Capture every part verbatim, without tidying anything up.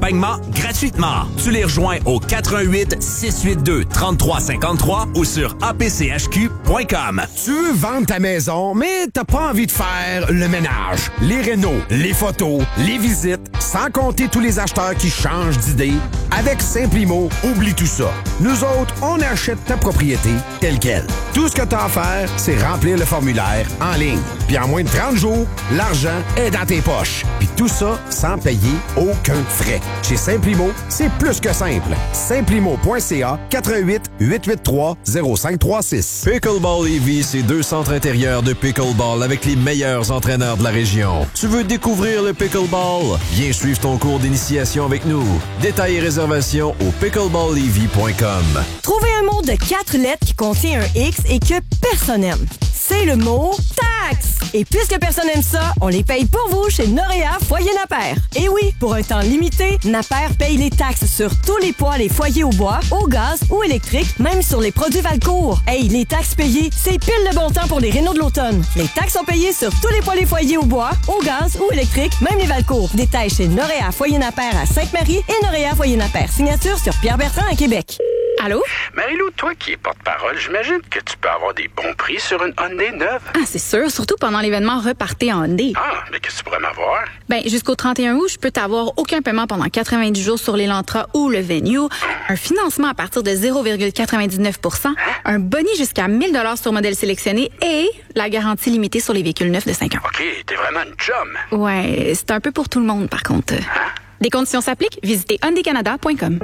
d'accompagnement gratuitement. Tu les rejoins au quatre un huit, six huit deux, trois trois cinq trois ou sur a p c h q point com. Tu veux vendre ta maison, mais t'as pas envie de faire le ménage, les rénaux, les photos, les visites, sans compter tous les acheteurs qui changent d'idée? Avec Simplimo, oublie tout ça. Nous autres, on achète ta propriété telle quelle. Tout ce que t'as à faire, c'est remplir le formulaire en ligne. Puis en moins de trente jours, l'argent est dans tes poches. Puis tout ça sans payer aucun frais. Chez Simplimo, c'est plus que simple. Simplimo point c a, quatre un huit, huit huit trois, zéro cinq trois six. Pickleball Lévis, c'est deux centres intérieurs de pickleball avec les meilleurs entraîneurs de la région. Tu veux découvrir le pickleball? Viens suivre ton cours d'initiation avec nous. Détails et réservations au pickleball lévis point com. Trouvez un mot de quatre lettres qui contient un X et que personne n'aime. C'est le mot taxe. Et puisque personne n'aime ça, on les paye pour vous chez Noréa Foyer Napper. Et oui, pour un temps limité, Napper paye les taxes sur tous les poêles et foyers au bois, au gaz ou électrique, même sur les produits Valcourt. Hey, les taxes payées, c'est pile le bon temps pour les rénaux de l'automne. Les taxes sont payées sur tous les poêles et foyers au bois, au gaz ou électrique, même les Valcourt. Détails chez Noréa Foyer Napper à Sainte-Marie et Noréa Foyer Napper. Signature sur Pierre Bertrand à Québec. Allô? Marie-Lou, toi qui es porte-parole, j'imagine que tu peux avoir des bons prix sur une Hyundai neuve. Ah, c'est sûr, surtout pendant l'événement Repartez en Hyundai. Ah, mais qu'est-ce que tu pourrais m'avoir? Ben, jusqu'au trente et un août, je peux t'avoir aucun paiement pendant quatre-vingt-dix jours sur l'Elantra ou le Venue, un financement à partir de zéro virgule quatre-vingt-dix-neuf pour cent, un boni jusqu'à mille dollars sur modèle sélectionné et la garantie limitée sur les véhicules neufs de cinq ans. OK, t'es vraiment une chum. Ouais, c'est un peu pour tout le monde, par contre. Hein? Des conditions s'appliquent, visitez hyundai canada point com.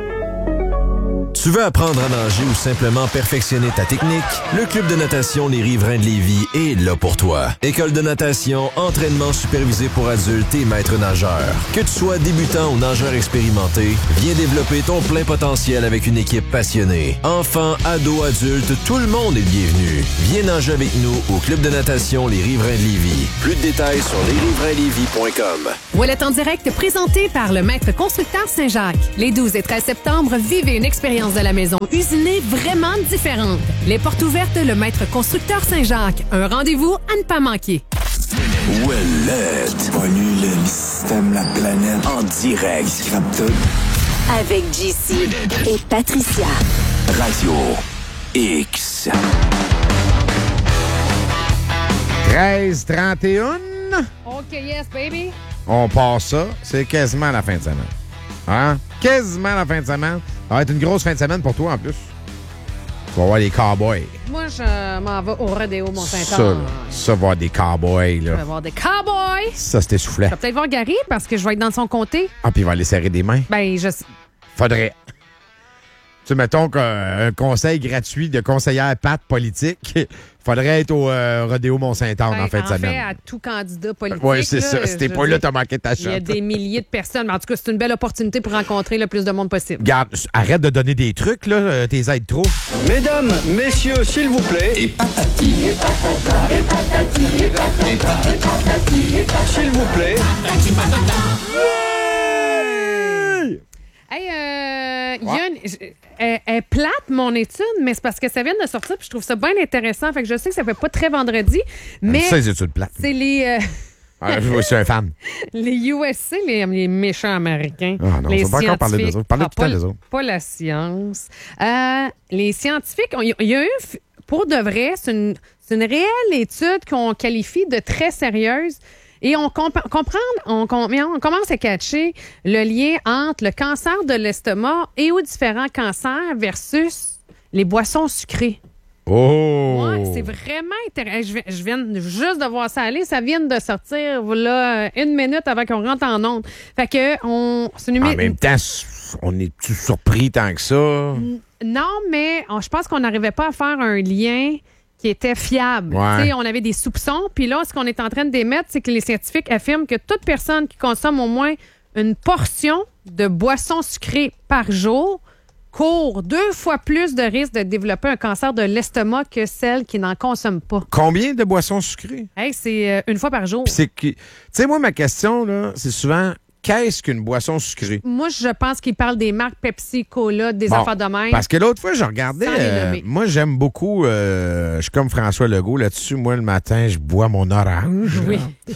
Tu veux apprendre à nager ou simplement perfectionner ta technique? Le Club de natation Les Riverains de Lévis est là pour toi. École de natation, entraînement supervisé pour adultes et maîtres nageurs. Que tu sois débutant ou nageur expérimenté, viens développer ton plein potentiel avec une équipe passionnée. Enfants, ados, adultes, tout le monde est bienvenu. Viens nager avec nous au Club de natation Les Riverains de Lévis. Plus de détails sur les riverains lévis point com. Ouellette en direct présenté par le Maître Constructeur Saint-Jacques. Les douze et treize septembre, vivez une expérience de la maison usinée vraiment différente. Les portes ouvertes, le Maître Constructeur Saint-Jacques. Un rendez-vous à ne pas manquer. Ouellette. Pollue le système, la planète. En direct. Scrap tout. Avec J C et Patricia. Radio X. treize trente et un. OK, yes, baby. On passe ça. C'est quasiment la fin de semaine. Hein? Quasiment la fin de semaine. Ça va être une grosse fin de semaine pour toi, en plus. Tu vas voir les cowboys. Moi, je m'en vais au Rodéo Mont-Saint-Anne. Ça, là, ça va voir des cowboys, là. Je vais voir des cowboys. Ça, c'était soufflant. Je vais peut-être voir Gary parce que je vais être dans son comté. Ah, puis il va aller serrer des mains. Ben, je... Faudrait. Tu sais, mettons qu'un conseil gratuit de conseillère Pat politique, faudrait être au euh, Rodéo Mont-Saint-Anne ben, en fin de semaine. En fait, à tout candidat politique. Oui, c'est là, ça. Si t'es pas là, t'as manqué ta chance. Il y a des milliers de personnes. Mais en tout cas, c'est une belle opportunité pour rencontrer le plus de monde possible. Garde, arrête de donner des trucs, là. Euh, T'es aides trop. Mesdames, messieurs, s'il vous plaît. Et patati. Et patata. Et patati. Et patati. Et patati. Et patati. S'il vous plaît. Patati patata. Hey, euh, il y a une... Elle, elle est plate, mon étude, mais c'est parce que ça vient de sortir puis je trouve ça bien intéressant. Fait que je sais que ça fait pas très vendredi, mais... Ça, les études plates. C'est les... Euh... Ah, je suis un fan. Les U S C, les, les méchants américains. Ah non, les on va pas encore parler des autres. Parler ah, tout le temps pas, des autres. Pas la science. Euh, les scientifiques, il y, y a eu, pour de vrai, c'est une, c'est une réelle étude qu'on qualifie de très sérieuse. Et on comp- comprend, on, on commence à catcher le lien entre le cancer de l'estomac et aux différents cancers versus les boissons sucrées. Oh! Ouais, c'est vraiment intéressant. Je, je viens juste de voir ça aller. Ça vient de sortir là, une minute avant qu'on rentre en onde. Fait que on. C'est une en même temps, on est-tu surpris tant que ça? Non, mais on, je pense qu'on n'arrivait pas à faire un lien qui était fiable. Ouais. On avait des soupçons. Puis là, ce qu'on est en train d'émettre, c'est que les scientifiques affirment que toute personne qui consomme au moins une portion de boissons sucrées par jour court deux fois plus de risque de développer un cancer de l'estomac que celle qui n'en consomme pas. Combien de boissons sucrées? Hey, c'est euh, une fois par jour. Puis c'est que, tu sais, moi, ma question, là, c'est souvent, qu'est-ce qu'une boisson sucrée? Moi, je pense qu'il parle des marques Pepsi, Cola, des bon, affaires de même. Parce que l'autre fois, je regardais, euh, moi, j'aime beaucoup, euh, je suis comme François Legault là-dessus. Moi, le matin, je bois mon orange. Oui.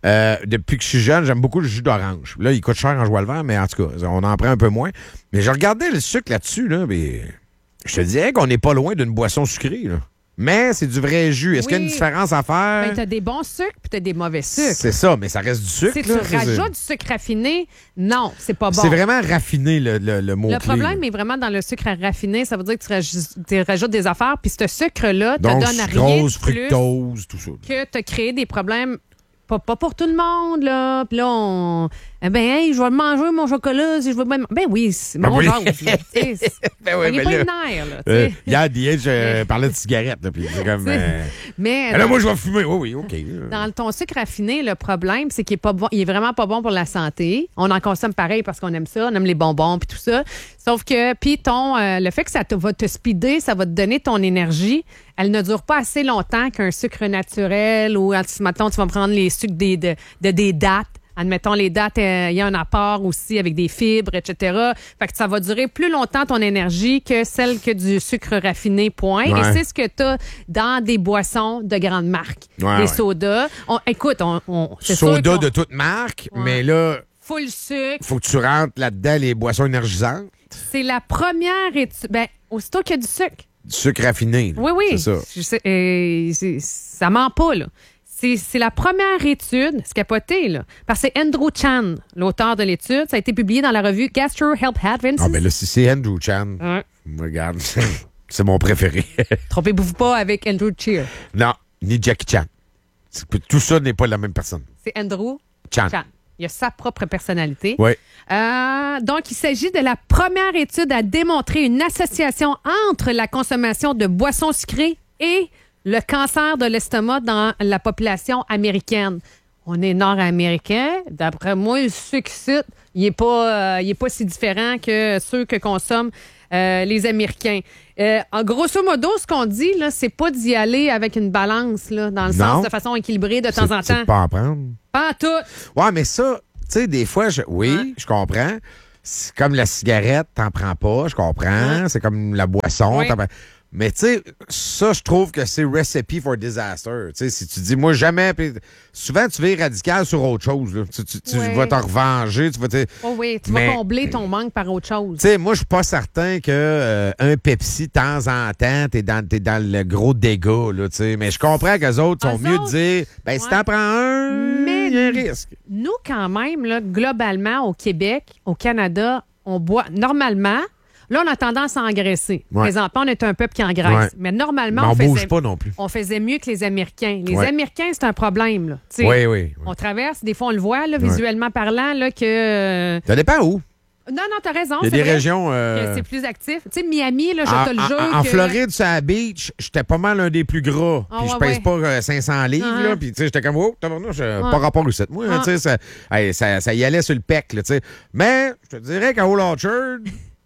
Euh, depuis que je suis jeune, j'aime beaucoup le jus d'orange. Là, il coûte cher en joie le vert, mais en tout cas, on en prend un peu moins. Mais je regardais le sucre là-dessus, là, mais je te dirais qu'on n'est pas loin d'une boisson sucrée, là. Mais c'est du vrai jus. Est-ce Oui. qu'il y a une différence à faire? Ben, t'as des bons sucres puis t'as des mauvais sucres. C'est ça, mais ça reste du sucre. Si tu là. rajoutes du sucre raffiné, non, c'est pas bon. C'est vraiment raffiné, le, le, le mot Le clé. problème est vraiment dans le sucre raffiné. Ça veut dire que tu, raj- tu rajoutes des affaires, puis ce sucre-là te Donc, donne rien sucrose, de plus fructose, tout ça. que te créer des problèmes. Pas, pas pour tout le monde, là. Puis là, on... Eh ben, hey, je vais manger mon chocolat si je veux bien... Ben oui, c'est Ben mon oui. genre. là. Tu sais, c'est- Ben oui, on est ben pas là, une nerf, là. tu Euh, sais. hier, hier, je parlais de cigarettes, là, puis c'est comme... euh, Mais là, dans- moi, je vais fumer. Oui, oui, OK. Dans ton sucre raffiné, le problème, c'est qu'il est pas bon, il est vraiment pas bon pour la santé. On en consomme pareil parce qu'on aime ça, on aime les bonbons puis tout ça. Sauf que, puis ton, euh, le fait que ça te, va te speeder, ça va te donner ton énergie, elle ne dure pas assez longtemps qu'un sucre naturel ou, admettons, tu vas prendre les sucres des, de, de- des dattes. Admettons, les dattes, euh, il y a un apport aussi avec des fibres, et cetera. Fait que ça va durer plus longtemps ton énergie que celle que du sucre raffiné, point. Ouais. Et c'est ce que tu as dans des boissons de grande marque. Ouais, les ouais. sodas. On- écoute, on, on, c'est sûr Soda qu'on- de toute marque, Ouais. mais là, full sucre. faut que tu rentres là-dedans les boissons énergisantes. C'est la première étude. Ben, aussitôt qu'il y a du sucre. Du sucre raffiné. là. Oui, oui. C'est ça. Je sais, euh, c'est- ça ment pas, là. C'est, c'est la première étude, c'est capoté, là. Parce que c'est Andrew Chan, l'auteur de l'étude. Ça a été publié dans la revue Gastro Health Advances. Ah, ben là, si c'est Andrew Chan, Ouais. regarde, c'est mon préféré. Trompez-vous pas avec Andrew Cheer. Non, ni Jackie Chan. C'est que Tout ça n'est pas la même personne. C'est Andrew Chan. Chan. Il a sa propre personnalité. Oui. Euh, donc, il s'agit de la première étude à démontrer une association entre la consommation de boissons sucrées et le cancer de l'estomac dans la population américaine. On est nord-américain. D'après moi, le sucre, il n'est pas, euh, il est pas si différent que ceux que consomment euh, les Américains. Euh, en grosso modo, ce qu'on dit, là, c'est pas d'y aller avec une balance, là, dans le Non. sens de façon équilibrée de temps C'est- en c'est temps. de pas en prendre. Pas en tout. Ouais, mais ça, tu sais, des fois, je- oui, je comprends. C'est comme la cigarette, t'en prends pas, je comprends. C'est comme la boisson. Oui. t'en prends- Mais tu sais, ça, je trouve que c'est recipe for disaster. Tu sais, si tu dis, moi, jamais... puis souvent, tu vas radical sur autre chose. là. Tu, tu- tu Ouais. vas te revenger. Tu vas te... Oh oui, tu Mais- vas combler ton manque par autre chose. Tu sais, moi, je suis pas certain que euh, un Pepsi, de temps en temps, t'es dans, t'es dans le gros dégât, là, tu sais. Mais je comprends qu'eux autres sont Eux mieux autres, de dire, ben, si ouais. t'en prends un, Mais- il y a un risque. Nous, quand même, là, globalement, au Québec, au Canada, on boit normalement. Là, on a tendance à engraisser. Ouais. Présentement, on est un peuple qui engraisse. Ouais. Mais normalement, Mais on on, bouge faisait, pas non plus. on faisait mieux que les Américains. Les Ouais. Américains, c'est un problème. Là. Tu sais, Oui, oui. oui. On traverse, des fois, on le voit, là, Ouais. visuellement parlant, là, que... euh, Ça dépend où. Non, non, t'as raison. Il y a c'est des vrai régions... que euh, c'est plus actif. Tu sais, Miami, là, je En, te le en- jure en que- Floride, sur la beach, j'étais pas mal un des plus gras. Ah, Puis je ouais, pèse ouais. pas euh, cinq cents livres, Ah. là. Puis tu sais, j'étais comme, oh, tabarnouche, euh, Ah. pas rapport au site. Moi, Ah. tu sais, ça, hey, ça, ça y allait sur le pec, là, tu sais. Mais, je te dirais qu'à Old Orchard,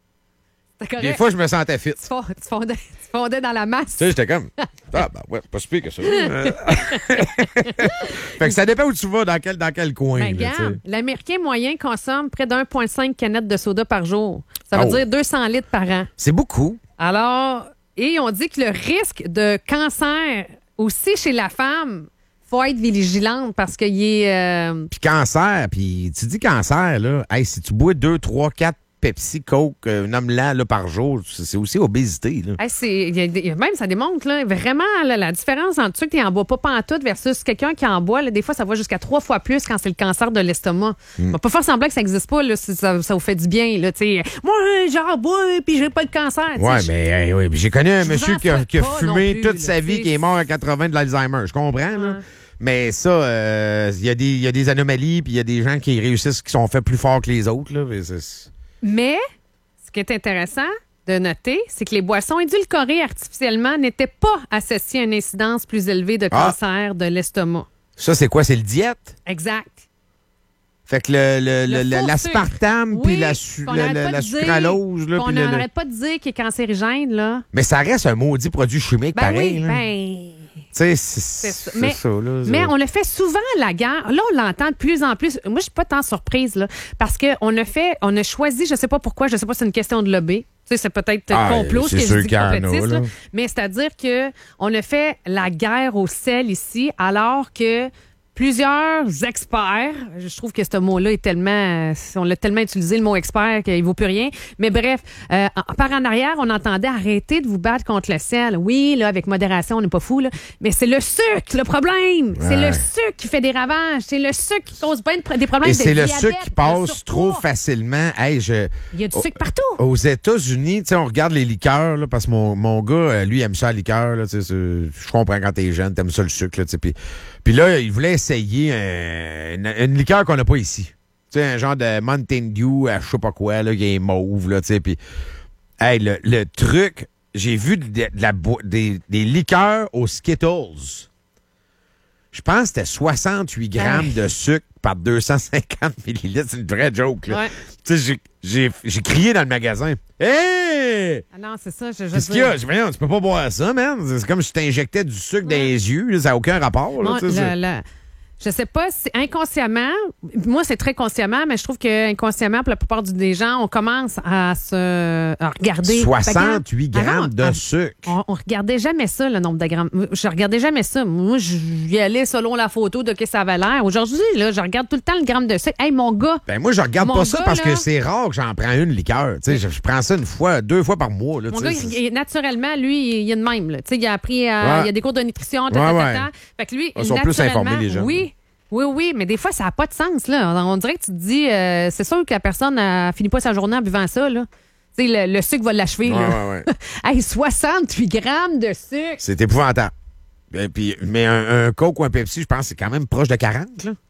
C'est correct. des fois, je me sentais fit. Tu fond- tu fondais, tu fondais dans la masse. Tu sais, j'étais comme, ah, ben ouais, c'est pas si pire que ça. Euh, fait que ça dépend où tu vas, dans quel, dans quel coin. Ben, là, tu sais. regarde, l'Américain moyen consomme près d'un virgule cinq canettes de soda par jour. Ça veut Oh. dire deux cents litres par an. C'est beaucoup. Alors, et on dit que le risque de cancer aussi chez la femme, faut être vigilante parce qu'il est... euh, Puis cancer, puis tu dis cancer, là, hey, si tu bois deux, trois, quatre Pepsi, Coke, euh, nomme-la là, par jour, c'est c'est aussi obésité. Là. hey, c'est, il y a des- même, ça démontre là, vraiment là, la différence entre ceux qui en boit pas pantoute versus quelqu'un qui en boit. Là, des fois, ça va jusqu'à trois fois plus quand c'est le cancer de l'estomac. Mm. On va pas faire semblant que ça n'existe pas, là, si ça, ça vous fait du bien. Là, tu sais. Moi, j'en bois puis j'ai pas le cancer. tu sais. Ouais, Je- mais hey, ouais, puis j'ai connu un Je vous monsieur en qui a, souhaite qui a pas non fumé plus, toute là, sa vie, tu sais. qui est mort à quatre-vingts de l'Alzheimer. Je comprends, là. Ouais. Mais ça, euh, il y, a des- il y a des anomalies, puis il y a des gens qui réussissent, qui sont faits plus forts que les autres. Là, mais c'est- Mais, ce qui est intéressant de noter, c'est que les boissons édulcorées artificiellement n'étaient pas associées à une incidence plus élevée de Ah. cancer de l'estomac. ça, c'est quoi? C'est le diète? Exact. Fait que le, le- Le le- faux l'aspartame, sucre. puis Oui, la, su- qu'on le- arrête le- pas la de dire, sucralose. Là, qu'on puis le- le- n'arrête pas de dire qu'il est cancérigène, là. Mais ça reste un maudit produit chimique Ben pareil. oui, là. ben... Tu sais, c'est C'est ça. c'est Mais, ça. Là, mais ça. on le fait souvent, la guerre. Là, on l'entend de plus en plus. Moi, je suis pas tant surprise, là, parce qu'on a fait, on a choisi, je sais pas pourquoi, je sais pas si c'est une question de lobby. Tu sais, c'est peut-être Ah, complot, ce c'est que je sûr dis qu'il y en a, complétiste, là. là. Mais c'est-à-dire que on a fait la guerre au sel ici, alors que plusieurs experts, je trouve que ce mot-là est tellement, on l'a tellement utilisé, le mot expert, qu'il vaut plus rien. Mais bref, euh, par en arrière, on entendait arrêter de vous battre contre le sel. Oui, là, avec modération, on n'est pas fou, là. Mais c'est le sucre, le problème. Ouais. C'est le sucre qui fait des ravages. C'est le sucre qui cause bien des problèmes Et de c'est le diabète, sucre qui passe trop facilement. Hey, je, Il y a du sucre partout. Aux États-Unis, on regarde les liqueurs, là, parce que mon, mon gars, lui, aime ça, la liqueur. Là, je comprends quand t'es jeune, t'aimes ça le sucre. Puis, puis là, il voulait essayer un, une, une liqueur qu'on n'a pas ici. T'sais, un genre de Mountain Dew, à je sais pas quoi, là, qui est mauve. Là, puis, hey, le, le truc, j'ai vu de, de la, des, des liqueurs aux Skittles. Je pense que c'était soixante-huit grammes hey. de sucre par deux cent cinquante millilitres. C'est une vraie joke. Là. Ouais. Tu sais, j'ai, j'ai, j'ai crié dans le magasin. Hey! Ah non, c'est ça. Je, je Qu'est-ce qu'il y a? Je dis, non, tu peux pas boire ça, man. C'est comme si tu t'injectais du sucre ouais. dans les yeux. Là, ça n'a aucun rapport. Là, Moi, le, le, je sais pas si inconsciemment, moi, c'est très consciemment, mais je trouve que pour la plupart des gens, on commence à se à regarder. soixante-huit grammes de on, sucre. On, on regardait jamais ça, le nombre de grammes. Je regardais jamais ça. Moi, j'y allais selon la photo de que ça avait l'air. Aujourd'hui, là, je regarde tout le temps le gramme de sucre. Hey, mon gars! Ben moi, je regarde pas gars, ça parce là, que c'est rare que j'en prends une liqueur. Tu sais, je, je prends ça une fois, deux fois par mois. Là, mon gars, il, naturellement, lui, il est de même. Là. Il a appris, à, ouais. il a des cours de nutrition. Ouais, ouais. Fait que lui, ils sont plus informés, les gens. Oui. Oui, oui, mais des fois, ça n'a pas de sens. Là. On dirait que tu te dis, euh, c'est sûr que la personne ne finit pas sa journée en buvant ça. Là. Le, le sucre va l'achever. Ouais, là. ouais, ouais. Hey, soixante-huit grammes de sucre. C'est épouvantable. Et puis, mais un, un Coke ou un Pepsi, je pense que c'est quand même proche de quarante. Là.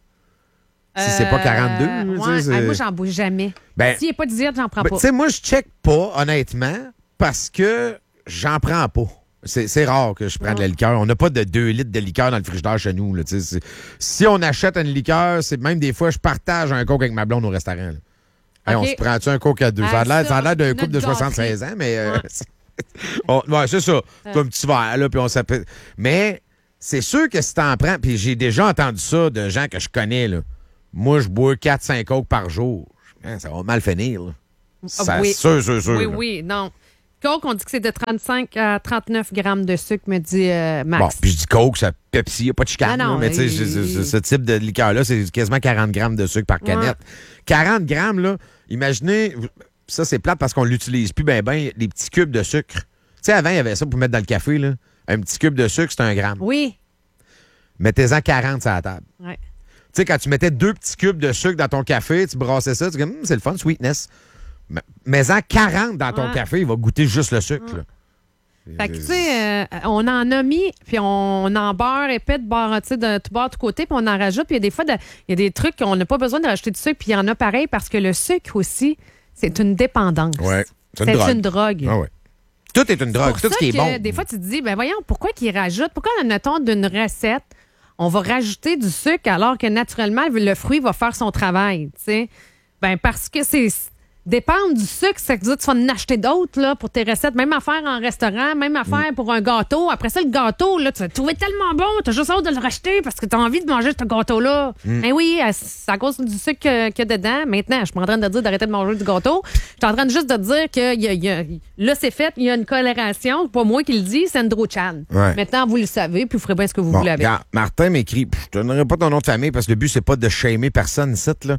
Si euh, c'est pas quarante-deux. Ouais, c'est... Hey, moi, j'en bois jamais. Ben, S'il n'est pas dix, j'en prends ben, pas. Tu sais, moi, je check pas, honnêtement, parce que j'en prends pas. C'est, c'est rare que je prenne de la liqueur. On n'a pas de deux litres de liqueur dans le frigidaire chez nous. Là, si on achète une liqueur, c'est même des fois, je partage un Coke avec ma blonde au restaurant. Là. Okay. Hey, on se prend-tu un Coke à deux? Ah, ça, a l'air, ça a l'air d'un couple de soixante-seize ans, mais... Euh, ouais. on, ouais, c'est ça. C'est un petit verre, là, puis on s'appelle... Mais c'est sûr que si t'en prends... Puis j'ai déjà entendu ça de gens que je connais, là. Moi, je bois quatre cinq Coke par jour. Man, ça va mal finir, là. Ça, ah, oui. sûr, sûr, sûr. Oui, là. oui, non. Coke, on dit que c'est de trente-cinq à trente-neuf grammes de sucre, me dit euh, Max. Bon, puis je dis Coke, ça Pepsi, il n'y a pas de chicane. Ah non, mais tu sais, il... ce type de liqueur-là, c'est quasiment quarante grammes de sucre par canette. Ouais. quarante grammes, là, imaginez, ça c'est plate parce qu'on l'utilise plus ben ben, les petits cubes de sucre. Tu sais, avant, il y avait ça pour mettre dans le café, là. Un petit cube de sucre, c'est un gramme. Oui. Mettez-en quarante sur la table. Ouais. Tu sais, quand tu mettais deux petits cubes de sucre dans ton café, tu brassais ça, tu dis, hm, c'est le fun, sweetness. Mais en quarante dans ton ouais. café, il va goûter juste le sucre. Ouais. Fait que, tu sais, euh, on en a mis, puis on en beurre épais de beurre, tu sais, de tout bord, de côté, puis on en rajoute. Puis il y a des fois, il y a des trucs qu'on n'a pas besoin de rajouter du sucre, puis il y en a pareil, parce que le sucre aussi, c'est une dépendance. Ouais, c'est une c'est drogue. Une drogue. Ah ouais. Tout est une drogue, tout ce qui est bon. Des fois, tu te dis, ben voyons, pourquoi qu'ils rajoutent? Pourquoi, admettons, d'une recette, on va rajouter du sucre alors que naturellement, le fruit va faire son travail, tu sais? Ben parce que c'est... Dépendre du sucre, ça veut dire que tu vas en acheter d'autres là, pour tes recettes. Même affaire en restaurant, même affaire mm. pour un gâteau. Après ça, le gâteau, là, tu vas le trouver tellement bon, tu as juste hâte de le racheter parce que tu as envie de manger ce gâteau-là. Mm. Ben oui, c'est à cause du sucre qu'il y a dedans. Maintenant, je suis pas en train de dire d'arrêter de manger du gâteau. Je suis en train de juste de dire que y a, y a, là, c'est fait, il y a une corrélation. Pas moi qui le dis, c'est Andrew Chan. Ouais. Maintenant, vous le savez, puis vous ferez bien ce que vous bon, voulez avec. Regarde, Martin m'écrit, je te donnerai pas ton nom de famille parce que le but, c'est pas de shamer personne ici, là.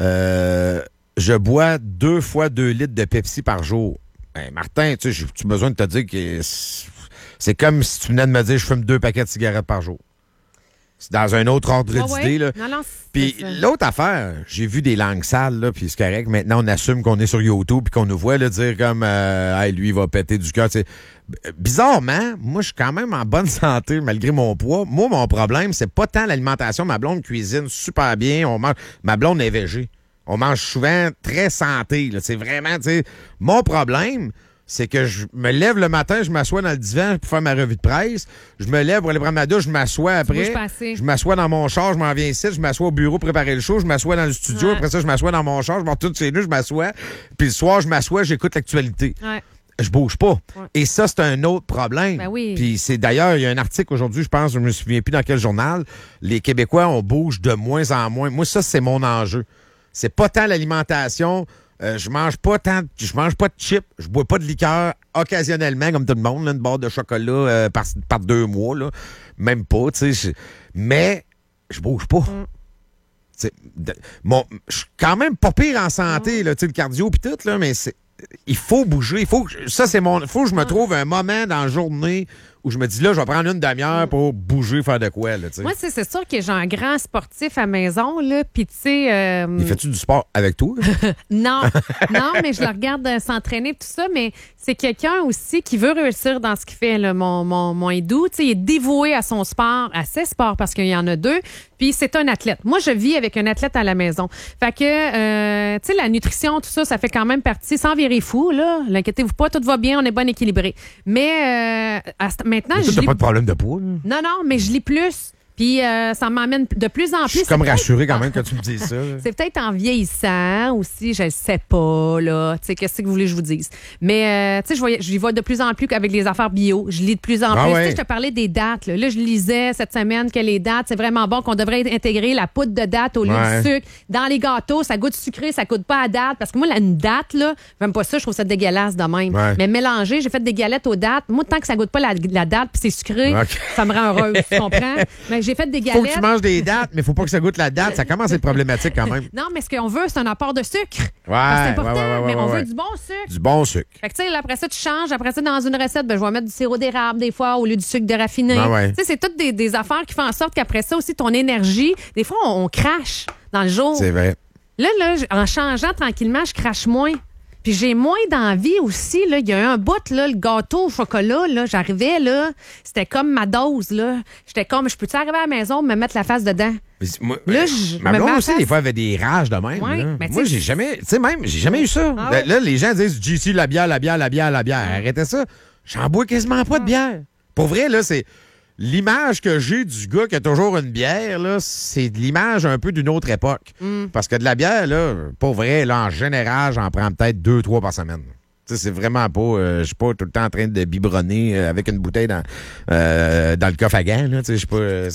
Euh... Je bois deux fois deux litres de Pepsi par jour. Ben, Martin, tu sais, j'ai besoin de te dire que c'est comme si tu venais de me dire que je fume deux paquets de cigarettes par jour. C'est dans un autre ordre oh, d'idée. ouais. Là. Puis l'autre affaire, j'ai vu des langues sales, là, puis c'est correct. Maintenant, on assume qu'on est sur YouTube puis qu'on nous voit là, dire comme euh, hey, lui, il va péter du cœur. Bizarrement, moi, je suis quand même en bonne santé malgré mon poids. Moi, mon problème, c'est pas tant l'alimentation. Ma blonde cuisine super bien. On mange... Ma blonde est végé. On mange souvent très santé. Là. C'est vraiment, tu sais, mon problème, c'est que je me lève le matin, je m'assois dans le divan pour faire ma revue de presse. Je me lève pour aller prendre ma douche, je m'assois après. Je m'assois dans mon char, je m'en viens ici, je m'assois au bureau pour préparer le show, je m'assois dans le studio, ouais. Après ça, je m'assois dans mon char, je monte tout chez nous, je m'assois. Puis le soir, je m'assois, j'écoute l'actualité. Ouais. Je bouge pas. Ouais. Et ça, c'est un autre problème. Ben oui. Puis c'est d'ailleurs, il y a un article aujourd'hui, je pense, je me souviens plus dans quel journal, les Québécois, on bouge de moins en moins. Moi, ça, c'est mon enjeu. C'est pas tant l'alimentation. Euh, je mange pas tant, je mange pas de chips. Je bois pas de liqueur occasionnellement, comme tout le monde, là, une barre de chocolat euh, par, par deux mois. Là. Même pas, tu sais. Mais je bouge pas. Mm. De, mon, je suis quand même pas pire en santé, là, le cardio pis tout, là, mais c'est, il faut bouger. Il faut, ça, c'est mon. Il faut que je me trouve un moment dans la journée où je me dis là, je vais prendre une demi-heure pour bouger, faire de quoi. Là, moi, c'est, c'est sûr que j'ai un grand sportif à la maison, là, puis tu sais. Euh... Il fait-tu du sport avec toi? non, non, mais je le regarde euh, s'entraîner, tout ça, mais c'est quelqu'un aussi qui veut réussir dans ce qu'il fait, là, mon, mon, mon hindou. Tu sais, il est dévoué à son sport, à ses sports, parce qu'il y en a deux, puis c'est un athlète. Moi, je vis avec un athlète à la maison. Fait que, euh, tu sais, la nutrition, tout ça, ça fait quand même partie, sans virer fou, là. L'inquiétez-vous pas, tout va bien, on est bien équilibré. Mais, euh, à, maintenant, mais toi, je t'as lis... pas de problème de poids, là? Non, non, mais je lis plus. Puis euh, ça m'emmène de plus en plus. Je suis comme rassuré quand même quand tu me dis ça. C'est peut-être en vieillissant aussi, je ne sais pas, là. Tu sais, qu'est-ce que vous voulez que je vous dise? Mais, euh, tu sais, je voyais, je y vois de plus en plus avec les affaires bio. Je lis de plus en ah plus. Ouais. Tu sais, je te parlais des dates, là. Là, je lisais cette semaine que les dates, c'est vraiment bon, qu'on devrait intégrer la poudre de date au lieu ouais. du sucre. Dans les gâteaux, ça goûte sucré, ça goûte pas à date. Parce que moi, là, une date, là, j'aime pas ça, je trouve ça dégueulasse de même. Ouais. Mais mélanger, j'ai fait des galettes aux dates. Moi, tant que ça goûte pas la, la date puis c'est sucré, okay. ça me rend heureuse, tu comprends? Mais j'ai fait des galettes. Faut que tu manges des dates, mais faut pas que ça goûte la date. Ça commence à être problématique quand même. Non, mais ce qu'on veut, c'est un apport de sucre. Ouais, c'est important, ouais, ouais, ouais, mais on ouais. veut du bon sucre. Du bon sucre. Fait que, tu sais, après ça, tu changes. Après ça, dans une recette, ben, je vais mettre du sirop d'érable des fois au lieu du sucre de raffiné. Ah ouais. Tu sais, c'est toutes des, des affaires qui font en sorte qu'après ça aussi, ton énergie, des fois, on, on crache dans le jour. C'est vrai. Là, là, en changeant tranquillement, je crache moins. Puis j'ai moins d'envie aussi. Là. Il y a eu un bout, là, le gâteau au chocolat. Là, j'arrivais, là, c'était comme ma dose. Là. J'étais comme, je peux-tu arriver à la maison me mettre la face dedans? Moi, là, je ma me blonde mets aussi, face... des fois, avait des rages de même. Ouais, là. ben, moi, j'ai jamais, tu sais, même, j'ai jamais eu ça. Ah, là, ouais. là, les gens disent G C, la bière, la bière, la bière, la bière. Arrêtez ça. J'en bois quasiment pas de bière. Pour vrai, là, c'est. L'image que j'ai du gars qui a toujours une bière, là, c'est de l'image un peu d'une autre époque. Mm. Parce que de la bière, là, pour vrai, là, en général, j'en prends peut-être deux, trois par semaine. Tu sais, c'est vraiment pas... Euh, je suis pas tout le temps en train de biberonner euh, avec une bouteille dans, euh, dans le coffre à gants, là. Tu sais, je suis pas... Euh,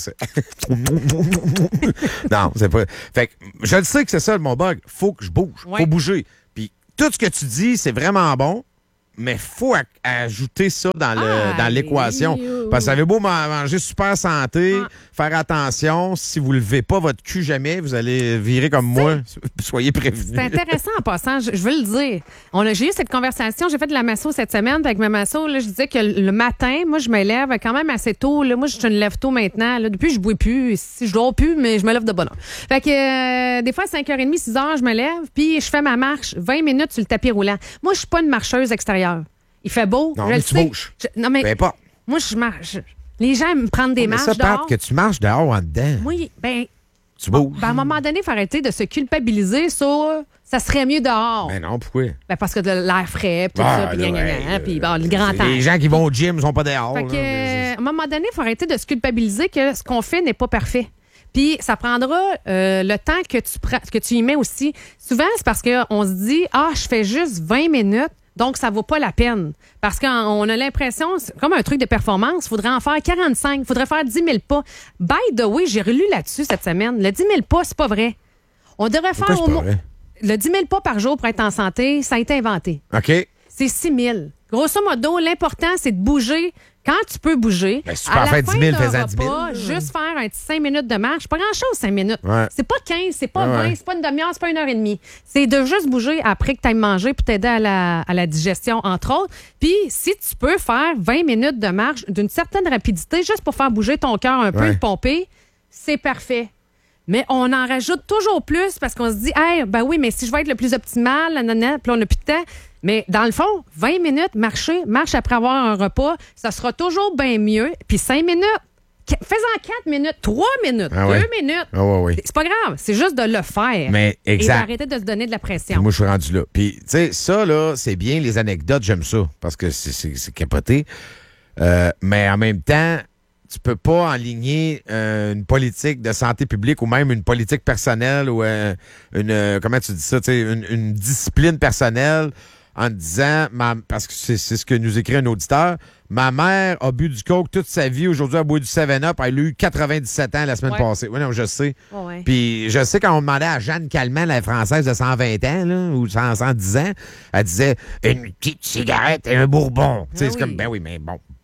non, c'est pas... Fait que je le sais que c'est ça, mon bug. Faut que je bouge. Ouais. Faut bouger. Puis tout ce que tu dis, c'est vraiment bon. Mais faut a- ajouter ça dans, le, ah, dans l'équation. Parce que ça veut beau manger super santé, ah. faire attention. Si vous ne levez pas votre cul jamais, vous allez virer comme moi. Soyez prévenus. C'est intéressant en passant, je, je veux le dire. On a, j'ai eu cette conversation, j'ai fait de la masso cette semaine. Avec ma masso, là, je disais que le matin, moi, je me lève quand même assez tôt. Là. Moi, je me lève tôt maintenant. Là. Depuis, je ne bois plus. Si je dors plus, mais je me lève de bonne heure. Fait que euh, des fois, à cinq heures trente, six heures, je me lève, puis je fais ma marche vingt minutes sur le tapis roulant. Moi, je suis pas une marcheuse extérieure. Il fait beau. Non, je mais le tu sais. bouges. Je, non, mais ben, pas. moi, je marche. Les gens aiment prendre des mais marches ça, Pat, dehors. que tu marches dehors en dedans. Oui, ben tu bouges. Ben, à un moment donné, il faut arrêter de se culpabiliser sur ça serait mieux dehors. Ben non, pourquoi? Ben parce que de l'air frais, puis tout ah, ça, puis là, gna, gna, hey, gna, puis bon, le grand air. Les gens qui vont au gym ne sont pas dehors. Fait que, là, euh, à un moment donné, il faut arrêter de se culpabiliser que ce qu'on fait n'est pas parfait. Puis ça prendra euh, le temps que tu, pra- que tu y mets aussi. Souvent, c'est parce qu'on se dit « Ah, je fais juste vingt minutes ». Donc, ça vaut pas la peine. Parce qu'on a l'impression, c'est comme un truc de performance, il faudrait en faire quarante-cinq, il faudrait faire dix mille pas. By the way, j'ai relu là-dessus cette semaine. Le dix mille pas, c'est pas vrai. On devrait Pourquoi faire c'est au pas moins. vrai? Le dix mille pas par jour pour être en santé, ça a été inventé. OK. C'est six mille. Grosso modo, l'important, c'est de bouger quand tu peux bouger. Ben, si tu peux en faire dix mille, fais-en dix mille. Pas juste faire un petit cinq minutes de marche. Pas grand-chose, cinq minutes. Ouais. C'est pas quinze, c'est pas Ouais, vingt, ouais. c'est pas une demi-heure, c'est pas une heure et demie. C'est de juste bouger après que tu ailles manger pour t'aider à la, à la digestion, entre autres. Puis, si tu peux faire vingt minutes de marche d'une certaine rapidité, juste pour faire bouger ton cœur un peu Ouais. et pomper, c'est parfait. Mais on en rajoute toujours plus parce qu'on se dit, hey, ben oui, mais si je vais être le plus optimal, nanana, puis on n'a plus de temps. Mais dans le fond, vingt minutes, marcher, marche après avoir un repas, ça sera toujours bien mieux. Puis cinq minutes, qu- fais-en quatre minutes, trois minutes, Ah ouais. deux minutes. Ah ouais, ouais. C'est pas grave, c'est juste de le faire. Mais exact. Et d'arrêter de se donner de la Puis pression. moi, je suis rendu là. Puis, tu sais, ça, là, c'est bien les anecdotes, j'aime ça, parce que c'est, c'est, c'est capoté. Euh, mais en même temps, tu peux pas enligner euh, une politique de santé publique ou même une politique personnelle ou euh, une, euh, comment tu dis ça, tu sais, une, une discipline personnelle en te disant, ma, parce que c'est, c'est ce que nous écrit un auditeur, ma mère a bu du coke toute sa vie, aujourd'hui elle boit du seven up, elle a eu quatre-vingt-dix-sept ans la semaine Ouais. passée. Oui, non, je sais. Ouais, ouais. Puis je sais quand on demandait à Jeanne Calment, la française de cent vingt ans, là, ou cent, cent dix ans, elle disait une petite cigarette et un bourbon. Tu sais, Ah c'est oui. comme, ben oui, mais bon,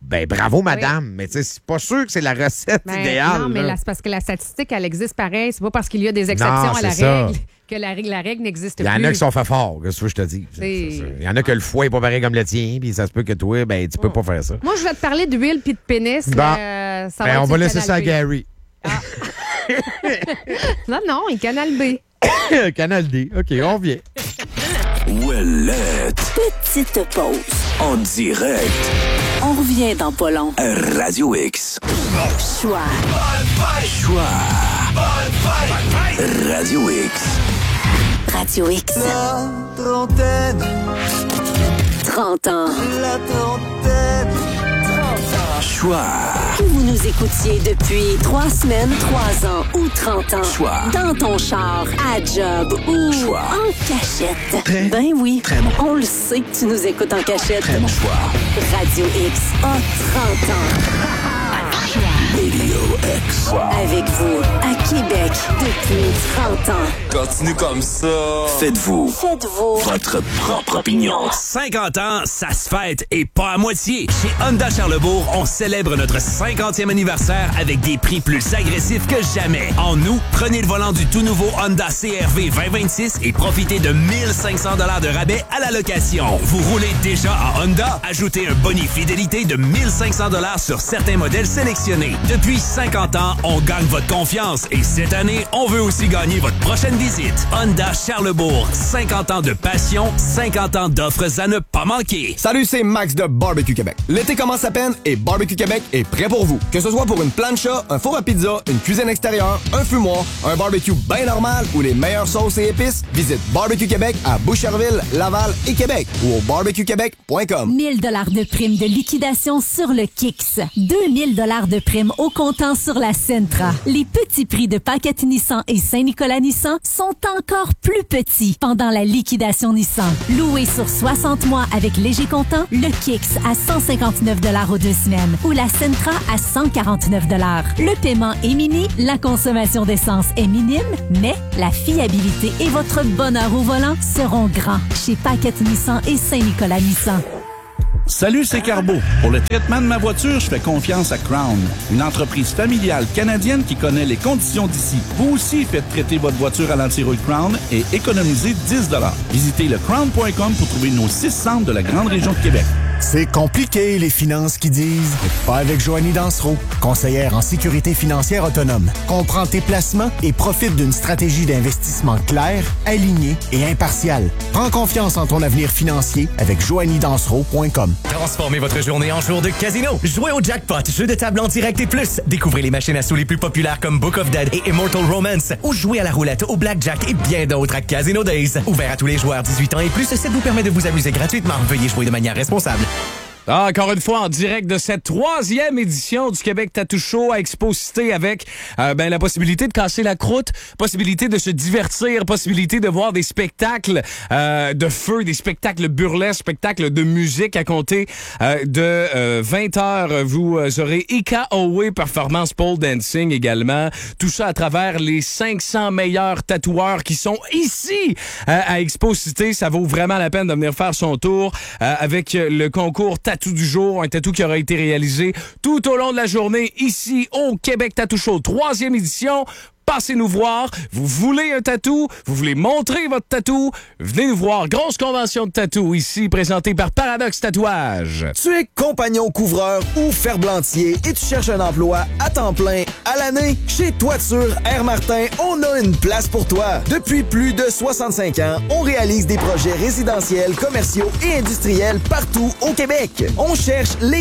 Ben, bravo, madame. Oui. Mais tu sais, c'est pas sûr que c'est la recette ben, idéale. Non, mais là, c'est parce que la statistique, elle existe pareil. C'est pas parce qu'il y a des exceptions non, à la ça. règle que la, la règle n'existe plus. Il y en a qui sont fait forts, qu'est-ce que je te dis? Il y en a que le foie est pas pareil comme le tien, puis ça se peut que toi, ben, tu peux oh. pas faire ça. Moi, je vais te parler d'huile puis de pénis. Bon. Là, ça ben, va on va laisser ça à Gary. Ah. non, non, il Canal B. Canal D. OK, on vient. Ouellette. Petite pause. En direct. On revient dans pas long. Radio X. Choix. Choix. Radio X. Radio X. La trentaine. trente ans. La trentaine. Choix. Que vous nous écoutiez depuis trois semaines, trois ans ou trente ans. Choix. Dans ton char, à job ou Choix. en cachette. Très, ben oui, très bon. On le sait que tu nous écoutes en cachette. Très bon choix. Radio X a trente ans. Radio X. Avec vous, à Québec, depuis trente ans. Continue comme ça. Faites-vous. Faites-vous. Votre propre opinion. cinquante ans, ça se fête et pas à moitié. Chez Honda Charlebourg, on célèbre notre cinquantième anniversaire avec des prix plus agressifs que jamais. En août, prenez le volant du tout nouveau Honda C R V vingt vingt-six et profitez de mille cinq cents dollars de rabais à la location. Vous roulez déjà à Honda? Ajoutez un boni fidélité de mille cinq cents dollars sur certains modèles sélectionnés. Depuis cinquante ans, on gagne votre confiance et cette année, on veut aussi gagner votre prochaine visite. Honda Charlebourg, cinquante ans de passion, cinquante ans d'offres à ne pas manquer. Salut, c'est Max de Barbecue Québec. L'été commence à peine et Barbecue Québec est prêt pour vous. Que ce soit pour une plancha, un four à pizza, une cuisine extérieure, un fumoir, un barbecue bien normal ou les meilleures sauces et épices, visite Barbecue Québec à Boucherville, Laval et Québec ou au barbecue québec point com. mille dollars de prime de liquidation sur le Kix. deux mille dollars de prime au comptant sur la Sentra. Les petits prix de Paquette Nissan et Saint-Nicolas Nissan sont encore plus petits pendant la liquidation Nissan. Loué sur soixante mois avec léger comptant, le Kix à cent cinquante-neuf dollars aux deux semaines ou la Sentra à cent quarante-neuf dollars. Le paiement est mini, la consommation d'essence est minime, mais la fiabilité et votre bonheur au volant seront grands chez Paquette Nissan et Saint-Nicolas Nissan. Salut, c'est Carbo. Pour le traitement de ma voiture, je fais confiance à Crown, une entreprise familiale canadienne qui connaît les conditions d'ici. Vous aussi faites traiter votre voiture à l'anti-rouille Crown et économisez dix dollars. Visitez le crown point com pour trouver nos six centres de la grande région de Québec. C'est compliqué, les finances qui disent. Pas avec Joanie Dansereau, conseillère en sécurité financière autonome. Comprends tes placements et profite d'une stratégie d'investissement claire, alignée et impartiale. Prends confiance en ton avenir financier avec joanie dansereau point com. Transformez votre journée en jour de casino. Jouez au jackpot, jeu de table en direct et plus. Découvrez les machines à sous les plus populaires comme Book of Dead et Immortal Romance. Ou jouez à la roulette, au blackjack et bien d'autres à Casino Days. Ouvert à tous les joueurs dix-huit ans et plus, ça vous permet de vous amuser gratuitement. Veuillez jouer de manière responsable. Ah, encore une fois, en direct de cette troisième édition du Québec Tattoo Show à Exposité avec euh, ben, la possibilité de casser la croûte, possibilité de se divertir, possibilité de voir des spectacles euh, de feu, des spectacles burlesques, spectacles de musique à compter euh, de euh, vingt heures. Vous aurez Ika Owe Performance Pole Dancing également. Tout ça à travers les cinq cents meilleurs tatoueurs qui sont ici euh, à Exposité. Ça vaut vraiment la peine de venir faire son tour euh, avec le concours Tatou du jour, un tatou qui aura été réalisé tout au long de la journée ici au Québec Tattoo Show, troisième édition. Passez nous voir. Vous voulez un tatou? Vous voulez montrer votre tatou? Venez nous voir. Grosse convention de tatou ici, présentée par Paradoxe Tatouage. Tu es compagnon couvreur ou ferblantier et tu cherches un emploi à temps plein à l'année? Chez Toiture Air Martin, on a une place pour toi. Depuis plus de soixante-cinq ans, on réalise des projets résidentiels, commerciaux et industriels partout au Québec. On cherche les